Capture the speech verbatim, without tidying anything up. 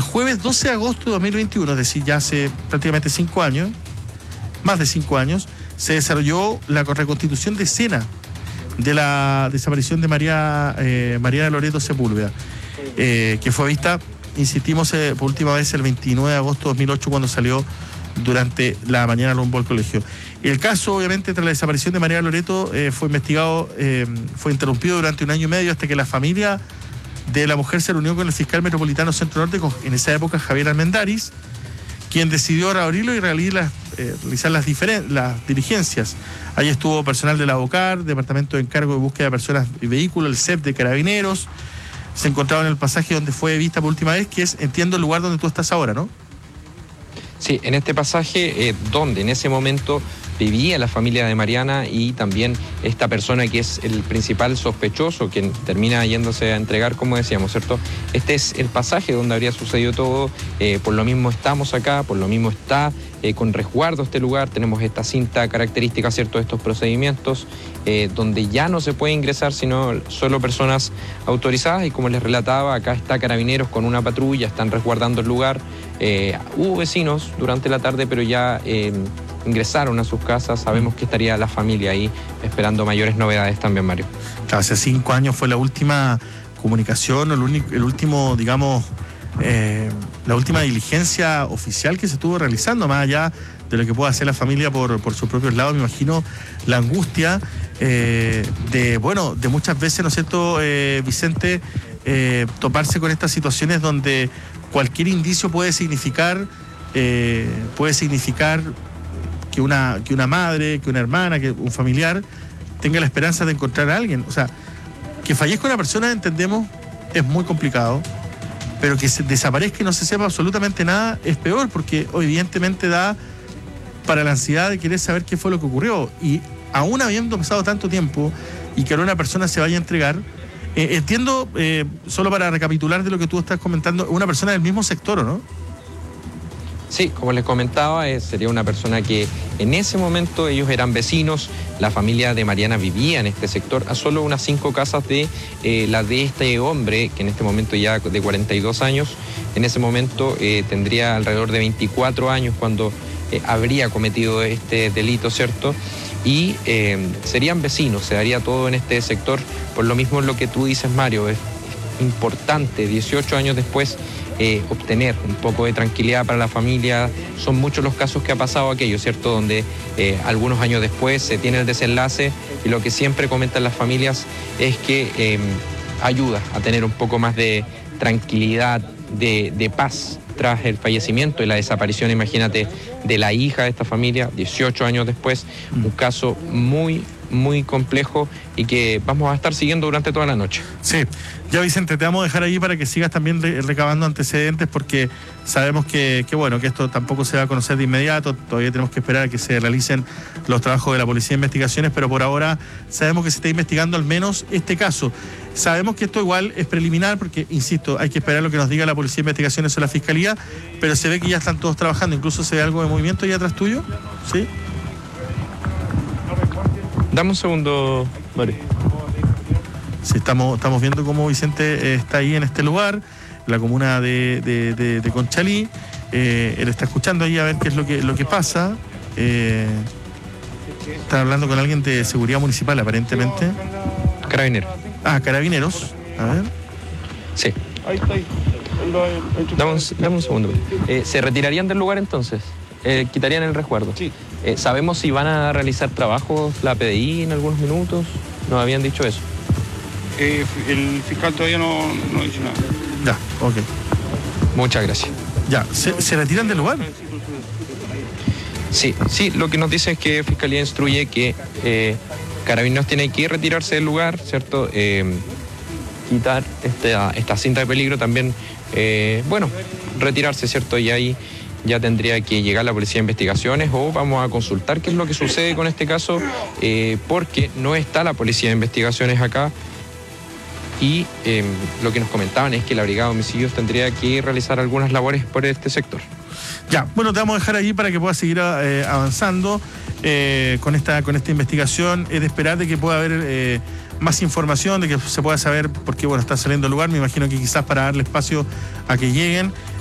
jueves doce de agosto de dos mil veintiuno, es decir, ya hace prácticamente cinco años, más de cinco años, se desarrolló la reconstitución de escena de la desaparición de María, eh, María Loreto Sepúlveda, eh, que fue vista, insistimos, eh, por última vez el veintinueve de agosto de dos mil ocho, cuando salió durante la mañana rumbo al colegio. El caso, obviamente, tras la desaparición de María Loreto, eh, fue investigado, eh, fue interrumpido durante un año y medio hasta que la familia de la mujer se reunió con el fiscal metropolitano Centro Norte, con, en esa época, Javier Armendáriz, quien decidió reabrirlo y realizar las, eh, realizar las, diferen- las diligencias. Ahí estuvo personal de la OCAR, Departamento de Encargo de Búsqueda de Personas y Vehículos, el C E P de Carabineros. Se encontraba en el pasaje donde fue vista por última vez, que es, entiendo, el lugar donde tú estás ahora, ¿no? Sí, en este pasaje, eh, donde en ese momento vivía la familia de Mariana y también esta persona que es el principal sospechoso, quien termina yéndose a entregar, como decíamos, ¿cierto? Este es el pasaje donde habría sucedido todo, eh, por lo mismo estamos acá, por lo mismo está eh, con resguardo este lugar, tenemos esta cinta característica, ¿cierto?, de estos procedimientos, eh, donde ya no se puede ingresar sino solo personas autorizadas, y como les relataba, acá está Carabineros con una patrulla, están resguardando el lugar. Eh, hubo vecinos durante la tarde, pero ya eh, ingresaron a sus casas. Sabemos que estaría la familia ahí esperando mayores novedades también, Mario. Claro, hace cinco años fue la última comunicación, el, único, el último, digamos, eh, la última diligencia oficial que se estuvo realizando, más allá de lo que pueda hacer la familia por, por sus propios lados. Me imagino la angustia eh, de, bueno, de muchas veces, ¿no es cierto, eh, Vicente, eh, toparse con estas situaciones donde cualquier indicio puede significar, eh, puede significar que una, que una madre, que una hermana, que un familiar tenga la esperanza de encontrar a alguien. O sea, que fallezca una persona, entendemos, es muy complicado, pero que se desaparezca y no se sepa absolutamente nada es peor, porque evidentemente da para la ansiedad de querer saber qué fue lo que ocurrió. Y aún habiendo pasado tanto tiempo y que ahora una persona se vaya a entregar, Eh, entiendo, eh, solo para recapitular de lo que tú estás comentando, una persona del mismo sector, ¿o no? Sí, como les comentaba, eh, sería una persona que en ese momento ellos eran vecinos, la familia de Mariana vivía en este sector, a solo unas cinco casas de eh, la de este hombre, que en este momento ya de cuarenta y dos años, en ese momento eh, tendría alrededor de veinticuatro años cuando eh, habría cometido este delito, ¿cierto? Y eh, serían vecinos, se daría todo en este sector. Por lo mismo lo que tú dices, Mario, es importante, dieciocho años después, eh, obtener un poco de tranquilidad para la familia. Son muchos los casos que ha pasado aquello, ¿cierto?, donde eh, algunos años después se tiene el desenlace, y lo que siempre comentan las familias es que eh, ayuda a tener un poco más de tranquilidad, de, de paz tras el fallecimiento y la desaparición, imagínate, de la hija de esta familia, dieciocho años después. Un caso muy, muy complejo y que vamos a estar siguiendo durante toda la noche. Sí, ya, Vicente, te vamos a dejar ahí para que sigas también recabando antecedentes, porque sabemos que, que, bueno, que esto tampoco se va a conocer de inmediato. Todavía tenemos que esperar a que se realicen los trabajos de la Policía de Investigaciones, pero por ahora sabemos que se está investigando al menos este caso. Sabemos que esto igual es preliminar porque, insisto, hay que esperar lo que nos diga la Policía de Investigaciones o la Fiscalía, pero se ve que ya están todos trabajando. Incluso se ve algo de movimiento ahí atrás tuyo, ¿sí? Dame un segundo, Mario. Sí, estamos, estamos viendo cómo Vicente eh, está ahí en este lugar, la comuna de, de, de, de Conchalí. Eh, él está escuchando ahí a ver qué es lo que, lo que pasa. Eh, está hablando con alguien de seguridad municipal, aparentemente. Carabineros. Ah, Carabineros. A ver. Sí. Dame un, dame un segundo. Eh, ¿Se retirarían del lugar entonces? Eh, ¿Quitarían el resguardo? Sí. Eh, ¿Sabemos si van a realizar trabajos la P D I en algunos minutos? Nos habían dicho eso. Eh, el fiscal todavía no, no dice nada. Ya, ok. Muchas gracias. Ya, ¿se, ¿se retiran del lugar? Sí, sí, lo que nos dice es que Fiscalía instruye que eh, Carabineros tiene que retirarse del lugar, ¿cierto? Eh, quitar esta, esta cinta de peligro, también, eh, bueno, retirarse, ¿cierto? Y ahí ya tendría que llegar la Policía de Investigaciones, o vamos a consultar qué es lo que sucede con este caso, eh, porque no está la Policía de Investigaciones acá. Y eh, lo que nos comentaban es que la Brigada de Homicidios tendría que realizar algunas labores por este sector. Ya, bueno, te vamos a dejar ahí para que puedas seguir eh, avanzando eh, con esta con esta investigación. Es de esperar de que pueda haber eh, más información, de que se pueda saber por qué, bueno, está saliendo el lugar. Me imagino que quizás para darle espacio a que lleguen.